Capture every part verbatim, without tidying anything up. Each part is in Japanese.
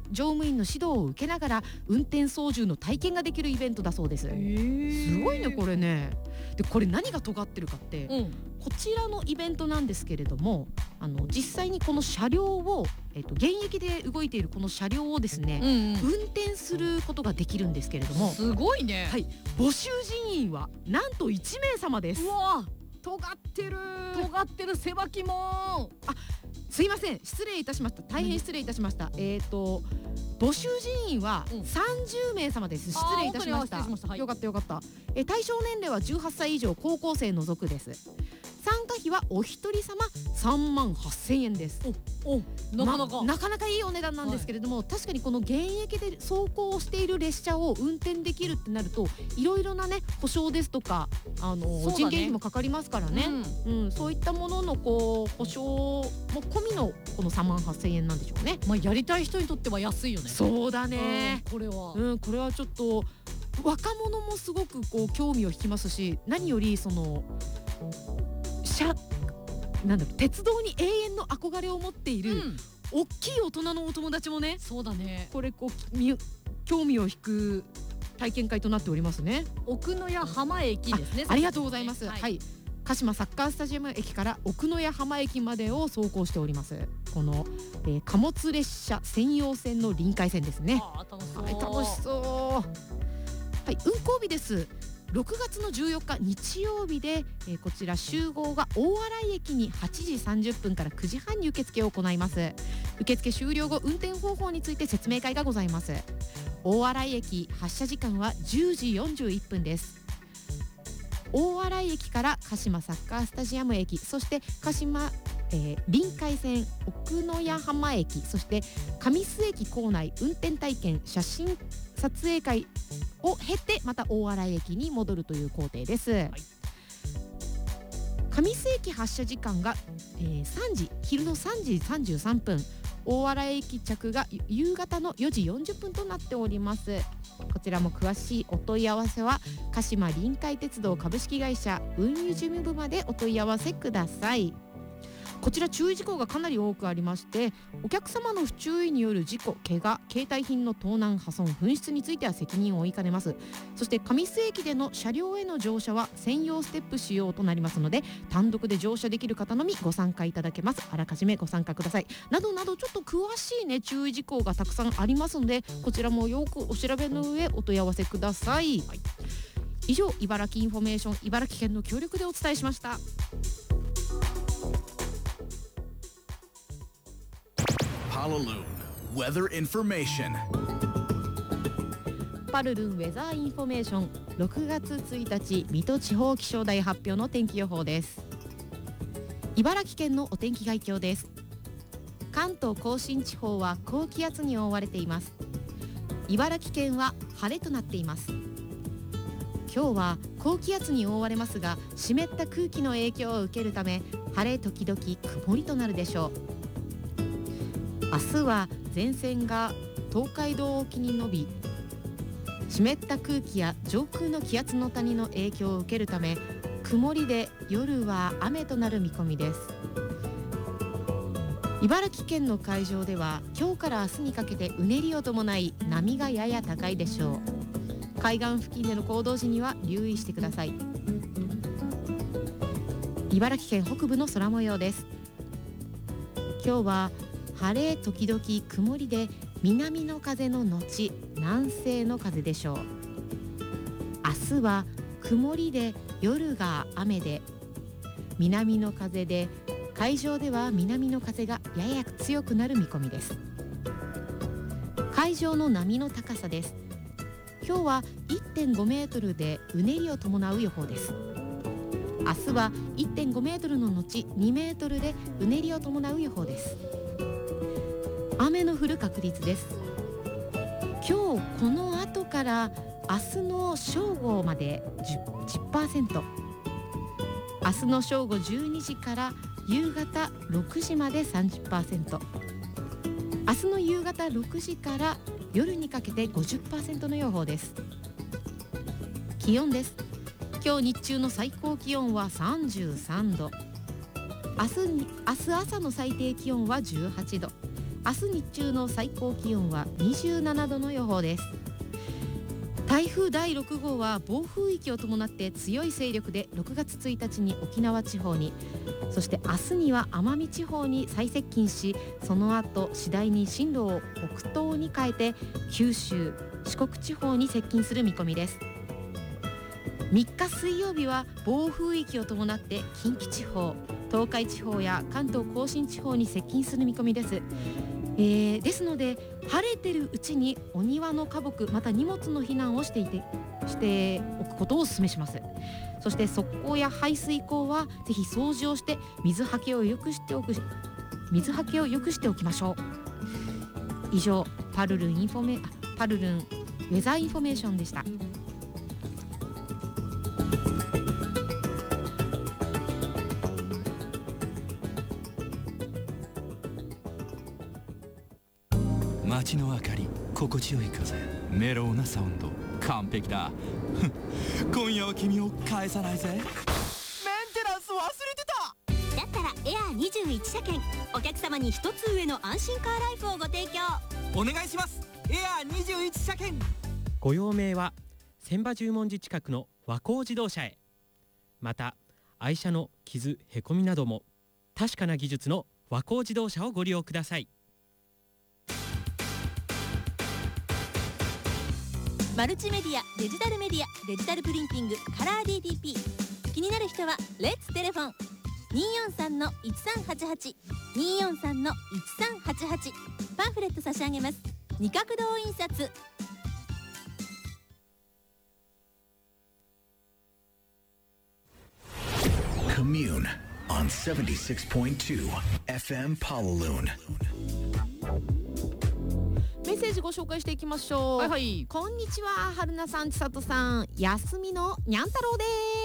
乗務員の指導を受けながら運転操縦の体験ができるイベントだそうです。すごいねこれね。でこれ何が尖ってるかって、うん、こちらのイベントなんですけれども、あの実際にこの車両を、えっと、現役で動いているこの車両をですね、うんうん、運転することができるんですけれども、 すごいね、 はい、募集人員はなんといちめいさまです。 うわ尖ってる尖ってる狭き門。あ、 すいません、失礼いたしました。大変失礼いたしました。えっと募集人員はさんじゅうめいさまです。失礼いたしました。はい、よかったよかった。え対象年齢はじゅうはっさい以上、高校生除くです。参加費はお一人様さんまんはっせんえんです。 おおなかなか、 ま、なかなかいいお値段なんですけれども、はい、確かにこの現役で走行をしている列車を運転できるってなるといろいろなね保証ですとか、あの、ね、人件費もかかりますからね、うんうん、そういったもののこう保証も込みのこのさんまんはっせんえんなんでしょうね。 まあ、やりたい人にとっては安いよね。 そうだね、 うん、これは、 うん、これはちょっと若者もすごくこう興味を引きますし、何よりその車なんだろう、鉄道に永遠の憧れを持っている、うん、大きい大人のお友達もね、 そうだね、 これこう興味を引く体験会となっておりますね。 奥野谷浜駅ですね。 あ, ありがとうございます、はいはい、鹿島サッカースタジアム駅から奥野谷浜駅までを走行しております。この、えー、貨物列車専用線の臨海線ですね。 あ楽しそう、 はい、楽しそう。はい、運行日です。ろくがつのじゅうよっか日曜日で、えー、こちら集合が大洗駅にはちじさんじゅっぷんからくじはんに受付を行います。受付終了後運転方法について説明会がございます。大洗駅発車時間はじゅうじよんじゅういっぷんです。大洗駅から鹿島サッカースタジアム駅、そして鹿島、えー、臨海線奥野谷浜駅、そして上須駅構内運転体験写真撮影会を経てまた大洗駅に戻るという工程です。はい、上須駅発車時間が、えー、さんじ昼のさんじさんじゅうさんぷん、大洗駅着が夕方のよじよんじゅっぷんとなっております。こちらも詳しいお問い合わせは鹿島臨海鉄道株式会社運輸事務部までお問い合わせください。こちら注意事項がかなり多くありまして、お客様の不注意による事故、怪我、携帯品の盗難、破損、紛失については責任を負いかねます。そして上須駅での車両への乗車は専用ステップ使用となりますので、単独で乗車できる方のみご参加いただけます。あらかじめご参加ください。などなどちょっと詳しいね注意事項がたくさんありますので、こちらもよくお調べの上お問い合わせください。はい、以上、茨城インフォメーション茨城県の協力でお伝えしました。 パルルン Weather Information。 パルルンウェザーインフォメーションろくがつついたち水戸地方気象台発表の天気予報です。茨城県のお天気概況です。関東甲信地方は高気圧に覆われています。茨城県は晴れとなっています。今日は高気圧に覆われますが、湿った空気の影響を受けるため晴れ時々曇りとなるでしょう。明日は前線が東海道沖に伸び、湿った空気や上空の気圧の谷の影響を受けるため曇りで夜は雨となる見込みです。茨城県の海上では今日から明日にかけてうねりを伴い波がやや高いでしょう。海岸付近での行動時には留意してください。茨城県北部の空模様です。今日は晴れ時々曇りで南の風の後南西の風でしょう。明日は曇りで夜が雨で南の風で、海上では南の風がやや強くなる見込みです。海上の波の高さです。今日は いってんごメートルでうねりを伴う予報です。明日は いってんごメートルの後にメートルでうねりを伴う予報です。雨の降る確率です。今日この後から明日の正午まで じゅっパーセント、 明日の正午じゅうにじから夕方ろくじまで さんじゅっパーセント、 明日の夕方ろくじから夜にかけて ごじゅっパーセント の予報です。気温です。今日日中の最高気温はさんじゅうさんど、明日に明日朝の最低気温はじゅうはちど、 明日日中の最高気温はにじゅうななどの予報です。台風だいろく号は暴風域を伴って強い勢力でろくがつついたちに沖縄地方に、そして明日には奄美地方に最接近し、その後次第に進路を北東に変えて九州、四国地方に接近する見込みです。みっか水曜日は暴風域を伴って近畿地方、東海地方や関東甲信地方に接近する見込みです。えー、ですので晴れてるうちにお庭の花木また荷物の避難をしていてしておくことをお勧めします。そして側溝や排水溝はぜひ掃除をして水はけを良くしておく水はけを良くしておきましょう。以上パルルンインフォメパルルンウェザーインフォメーションでした。 街の明かり、心地よい風、メロウなサウンド、完璧だ今夜は君を返さないぜ。メンテナンス忘れてた。 だったらエアーにじゅういち車検、お客様に一つ上の安心カーライフをご提供お願いします。エアーにじゅういち車検。 ご用命は千葉十文字近くの和光自動車へ。また愛車の傷へこみなども確かな技術の和光自動車をご利用ください。 マルチメディア、デジタルメディア、デジタルプリンティング、カラー ディーティーピー。 気になる人はレッツテレフォン にーよんさんのいちさんはちはち にーよんさんのいちさんはちはち。 パンフレット差し上げます。二角堂印刷。 Commune on seventy-six point two エフエム Palaloon。 メッセージご紹介していきましょう。 はいはい。 こんにちは、春菜さん、千里さん、休みのにゃん太郎です。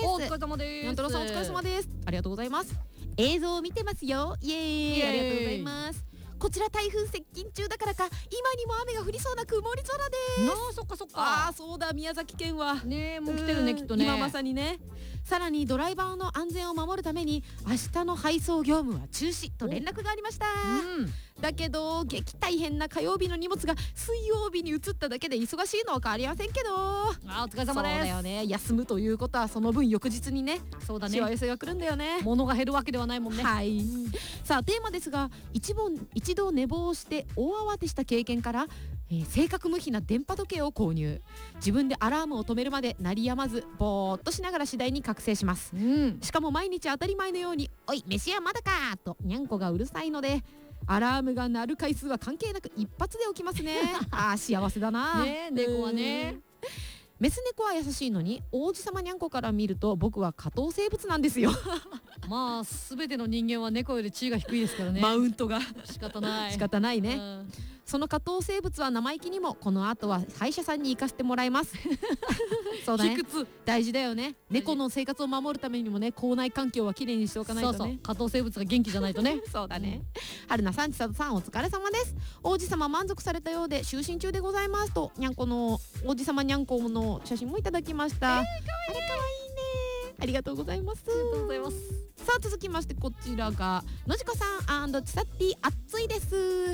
お疲れ様です。 にゃん太郎さんお疲れ様です。ありがとうございます。映像を見てますよ。イエーイ、 イエーイありがとうございます。こちら台風接近中だからか今にも雨が降りそうな曇り空です。 なあ、そっかそっか。 ああそうだ、宮崎県はねえ、もう来てるね、きっとね。 今まさにね。さらにドライバーの安全を守るために明日の配送業務は中止と連絡がありました。 うん。 だけど激大変な火曜日の荷物が水曜日に移っただけで忙しいのは変わりませんけど。 あー、お疲れ様です。 そうだよね。休むということはその分翌日にね、 そうだね。 幸せが来るんだよね。 物が減るわけではないもんね。 はい、うん、さあテーマですが、一度一度寝坊して大慌てした経験から、えー、正確無比な電波時計を購入。自分でアラームを止めるまで鳴りやまずぼーっとしながら次第に覚醒します。 うん。 しかも毎日当たり前のように「おい飯はまだか!」とにゃんこがうるさいので、アラームが鳴る回数は関係なく一発で起きますね。あー幸せだな。 ねえ、猫はね。 メス猫は優しいのに王子様にゃんこから見ると僕は下等生物なんですよ。 まあ全ての人間は猫より地位が低いですからね。 マウントが仕方ない。 仕方ないね、 うん、 その下等生物は生意気にもこの後は歯医者さんに行かせてもらいます。そうだね、 卑屈。 大事だよね。猫の生活を守るためにもね、口内環境はきれいにしておかないとね。 そうそう、下等生物が元気じゃないとね。 そうだね。春菜さん、千里さんお疲れ様です。王子様満足されたようで就寝中でございますと、にゃんこの王子様にゃんこの写真もいただきました。えー、かわいい。あれかわいいね。ありがとうございます。 ありがとうございます。 さあ続きましてこちらがのじこさん&ちさっぴー暑いです。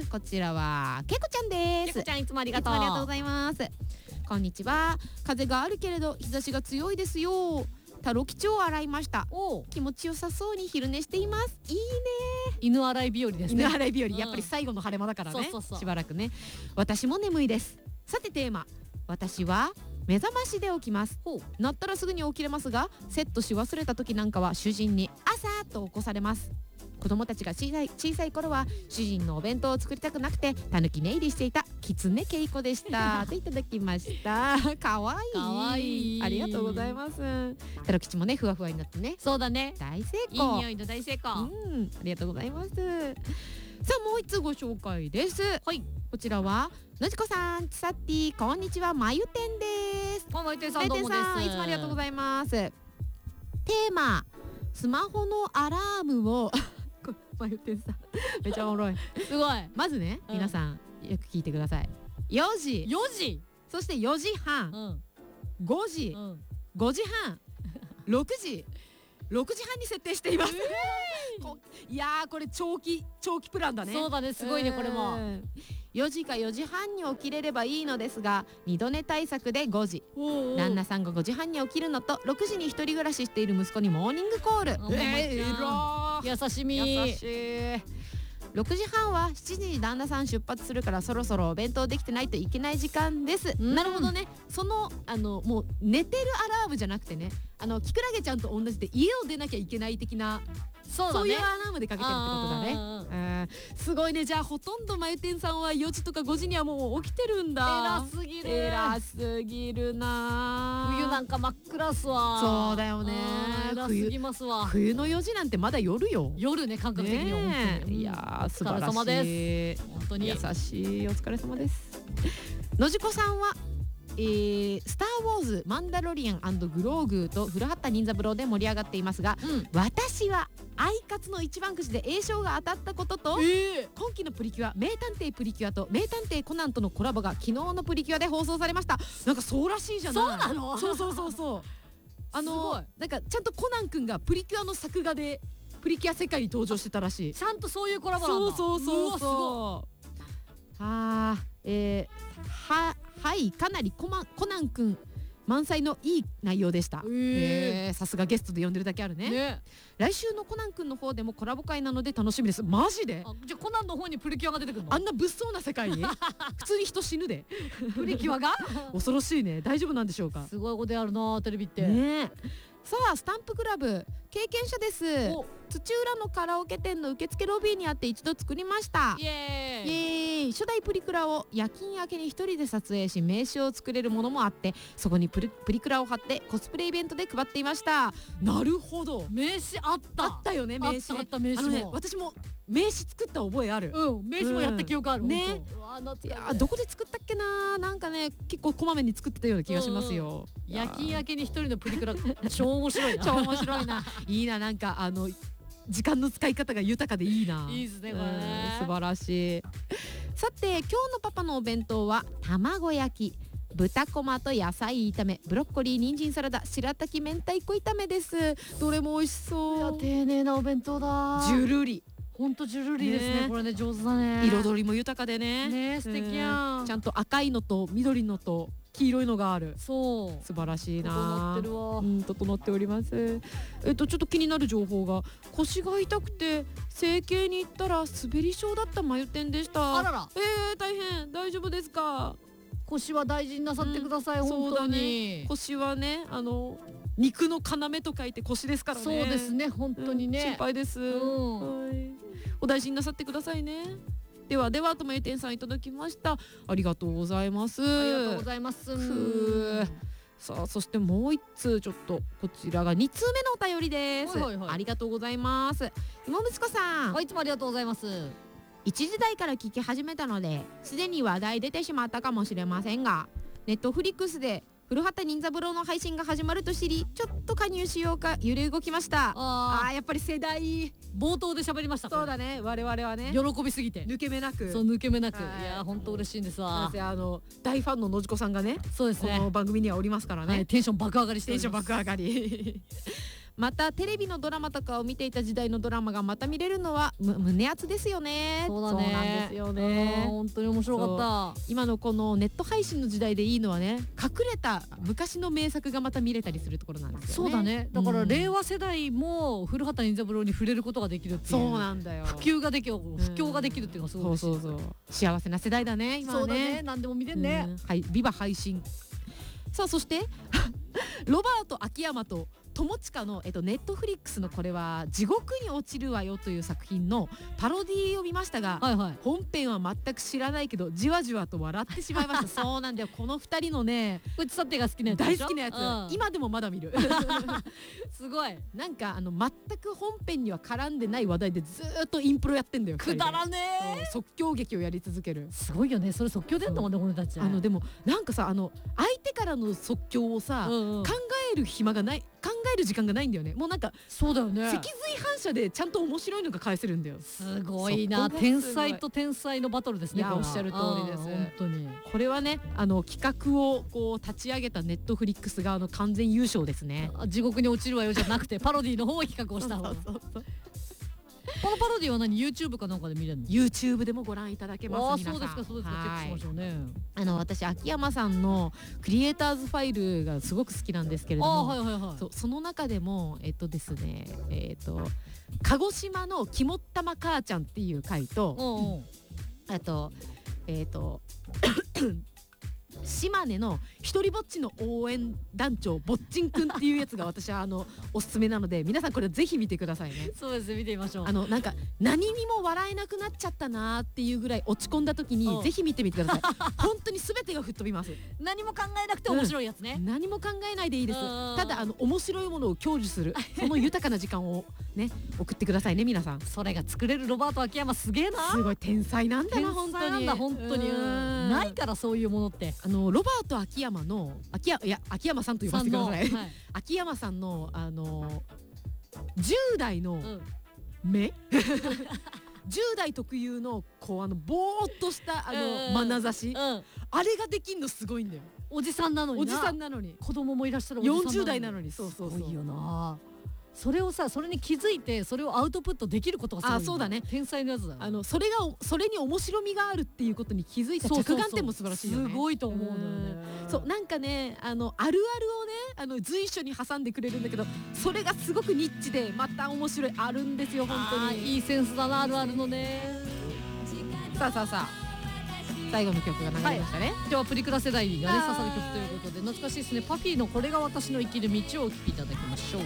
こちらはけいこちゃんです。 けいこちゃんいつもありがとう。 いつもありがとうございます。こんにちは。風があるけれど日差しが強いですよ。タロキチを洗いました。 お気持ちよさそうに昼寝しています。いいね。 犬洗い日和ですね。 犬洗い日和、 うん、 やっぱり最後の晴れ間だからね。 そうそうそう、 しばらくね。私も眠いです。さてテーマ、私は目覚ましで起きます。鳴ったらすぐに起きれますが、セットし忘れた時なんかは主人に朝と起こされます。子供たちが小さい小さい頃は主人のお弁当を作りたくなくてたぬき寝入りしていたきつねけいこでしたといただきました。かわいい。 かわいい。 ありがとうございます。タロ吉もねふわふわになってね。 そうだね。 大成功。 いい匂いの大成功。 うん、ありがとうございます。さあもう一つご紹介です。 はい。 こちらはのじこさん、ちさっぴー、こんにちは、まゆてんです。 まゆてんさんどうもです。 いつもありがとうございます。テーマ、スマホのアラームをまゆてんさんめちゃおもろい。 すごい。 まずね、うん、皆さんよく聞いてください。よじ、 よじ、 そしてよじはん、うん、ごじ、うん、ごじはん、ろくじ、ろくじはんに設定しています。 こいやーこれ長期長期プランだね。 そうだね、すごいねこれも。 よじかよじはんに起きれればいいのですが、二度寝対策でごじ。旦那さんがごじはんに起きるのと、ろくじに一人暮らししている息子にモーニングコール。 えー、 優しみ。 優しい。 ろくじはんはしちじに旦那さん出発するから、そろそろお弁当できてないといけない時間です。 うんなるほどね。そのあのもう寝てるアラームじゃなくてね、あのキクラゲちゃんと同じで家を出なきゃいけない的な、 そうだね。 そういうアラームでかけてるってことだね。 あーえーすごいね。じゃあほとんどまゆてんさんはよじとかごじにはもう起きてるんだ。 偉すぎる。 偉すぎるな。 冬なんか真っ暗っすわ。 そうだよね。 あー偉すぎますわ。 冬のよじなんてまだ夜よ。 夜ね、感覚的には本ねえ当に。 いやー素晴らしい。 お疲れ様です。本当に優しい。お疲れ様です。のじこさんは、えースター・ウォーズ、マンダロリアン&グローグと古畑任三郎で盛り上がっていますが、 うん私はアイカツの一番くじで A 賞が当たったことと、 ええ今期のプリキュア、名探偵プリキュアと名探偵コナンとのコラボが昨日のプリキュアで放送されました。なんかそうらしいじゃない。 そうなの？ そうそうそうそう。あすごのいなんかちゃんとコナンくんがプリキュアの作画でプリキュア世界に登場してたらしい。 ちゃんとそういうコラボなんだ。 そうそうそううわすごい。 そうあーえー、ははいかなりコマンコナンくん満載のいい内容でした。 ええーさすがゲストで呼んでるだけあるね。 ね。 来週のコナンくんの方でもコラボ会なので楽しみです。マジであ、じゃあコナンの方にプリキュアが出てくるの？ あんな物騒な世界に普通に人死ぬで。 プリキュアが？ 恐ろしいね。大丈夫なんでしょうか。 すごいことやるなテレビって。 ねえ。さあスタンプクラブ経験者です。 お土浦のカラオケ店の受付ロビーにあって一度作りました。 イエーイ。 イエーイ。初代プリクラを夜勤明けに一人で撮影し、名刺を作れるものもあって、そこにプリプリクラを貼ってコスプレイベントで配っていました。なるほど。 名刺あった。 あったよね、名刺ね。 あったあった名あのね、 刺も。 私も名刺作った覚えある。 うん、名刺もやった記憶ある。 うんほんとね。 うわ懐かしいいやーどこで作ったっけな。なんかね結構こまめに作ってたような気がしますよ。 夜勤明けに一人のプリクラ超面白いな。 超面白いな。いいな。なんかあの時間の使い方が豊かでいいな。 いいですねこれねうん素晴らしい。さて今日のパパのお弁当は卵焼き、豚こまと野菜炒め、ブロッコリー、人参サラダ、白滝明太子炒めです。どれも美味しいやそう。 丁寧なお弁当だ。 ジュルリ。 ほんとジュルリですね。 ねこれね上手だね。 彩りも豊かでね。 ね素敵やん。 ちゃんと赤いのと緑のと黄色いのがある。 そう。 素晴らしいな。 整ってるわう。ん、整っております。えっとちょっと気になる情報が、腰が痛くて整形に行ったら滑り症だったまゆてんでした。 あらら。 えー、大変。大丈夫ですか。 腰は大事になさってください。 うん本当に。 腰はね、あの肉の要と書いて腰ですからね。 そうですね本当にうん心ね。 配です、 んはい。お大事になさってくださいね。ではではとまゆてんさんいただきました。ありがとうございます。 ありがとうございます。 ふーさあそしてもう一通、ちょっとこちらがに通目のお便りです。 はいはいはいありがとうございます。今息子さん、 はい、いつもありがとうございます。 一時代から聞き始めたのですでに話題出てしまったかもしれませんが、ネットフリックスで古畑任三郎の配信が始まると知り、ちょっと加入しようか揺れ動きました。あああーやっぱり世代。 ー冒頭で喋りました。 そうだね、我々はね喜びすぎて。 抜け目なく。 そう抜け目なく。いはいや本当嬉しいんですわなんせ。あの大ファンののじこさんがねそうですねこの。番組にはおりますからね、 はい、テンション爆上がりしておテンションります。 爆上がりまたテレビのドラマとかを見ていた時代のドラマがまた見れるのはむ胸熱ですよね。 そうだね。 なんですようんね。 本当に面白かっ今のこのネット配信の時代でいいのはね、隠れた昔の名作がまた見れたりするところなんでた。 すよね。 そうだね。だからうん令和世代も古畑任三郎に触れることができるっていう。 そうなんだよ。 普及ができる、普及ができるっていうのがすごい嬉しい。 そうそうそう。幸せな世代だね今はそうだね。 ね。 何でも見れんねうん。はい、ビバ配信。さあそしてロバート秋山と友近の、えっと、ネットフリックスのこれは地獄に落ちるわよという作品のパロディを見ましたが、 はいはい。 本編は全く知らないけどじわじわと笑ってしまいましたそうなんだよ、この二人のねうちさてが好きなやつでしょ。 大好きなやつ、 うん今でもまだ見るすごい。 なんかあの全く本編には絡んでない話題でずーっとインプロやってんだよ。 くだらねね即興劇をやり続ける。 え。すごいよね。それ即興でんだもんね、俺たち。 あのでもなんかさ、あの相手からの即興をさ、 うんうん考える暇がない、考える時間がないんだよね。もうなんかそうだよね。 脊髄反射でちゃんと面白いのが返せるんだよ。 すごいな。 そこがすごい天才と天才のバトルですね。これはいやおっしゃる通りですあー本当に。 これはね、あの企画をこう立ち上げたネットフリックス側の完全優勝ですね。 あ地獄に落ちるわよじゃなくてパロディの方を企画をした方。 そうそうそうこのパロディは何 YouTube かなんかで見れるの？ YouTube でもご覧いただけます。 ああ皆さんそうですかそうですか、チェックしましょうね。 あの私秋山さんのクリエイターズファイルがすごく好きなんですけれども、 あはいはいはい。 そう、その中でもえっとですねえっと鹿児島の肝っ玉母ちゃんっていう回と、 うんうん、 あとえっと島根の一人ぼっちの応援団長ぼっちんくんっていうやつが私はあのおすすめなので、皆さんこれぜひ見てくださいね。 そうですね、見てみましょう。 あのなんか何にも笑えなくなっちゃったなーっていうぐらい落ち込んだ時にうんぜひ見てみてください。本当に全てが吹っ飛びます。 何も考えなくて面白いやつね。 何も考えないでいいです。 うんただあの面白いものを享受するその豊かな時間をね送ってくださいね皆さん。 それが作れるロバート秋山すげえな。 すごい天才なんだ天な本当に。 才なんだ本当に。 うんないからそういうものって。 あのロバート秋山の秋山いや秋山さんと呼ばせてください。 さんのはい秋山さんのあのじゅう代のうん目じゅう代特有のこうあのぼーっとしたあうんの眼差し、 うん、 あれができんのすごいんだよ。 おじさんなのにな。 おじさんなのに子供もいらっしゃるおじさんよんじゅう代なのに。そうそうそう。 すごいよな。それをさ、それに気づいてそれをアウトプットできることがすごいよ。 あそうだね天才のやつだよ。 あのそれがそれに面白みがあるっていうことに気づいた着眼点も素晴らしいよね。 すごいと思うんだよね。 そうなんかねあのあるあるをねあの随所に挟んでくれるんだけど、それがすごくニッチでまた面白いあるんですよ本当に。 あーいいセンスだな、あるあるのね。 さあさあさあ最後の曲が流れましたね。 今日はプリクラ世代がねあー刺さる曲ということで懐かしいですね。パフィーのこれが私の生きる道をお聴きいただきましょう。